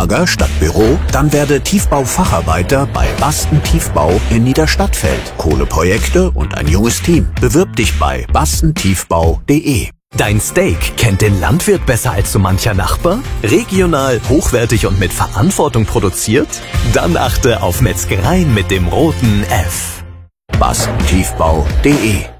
Lager statt Büro? Dann werde Tiefbaufacharbeiter bei Basten Tiefbau in Niederstadtfeld. Kohleprojekte und ein junges Team. Bewirb dich bei bastentiefbau.de. Dein Steak kennt den Landwirt besser als so mancher Nachbar? Regional, hochwertig und mit Verantwortung produziert? Dann achte auf Metzgereien mit dem roten F. bastentiefbau.de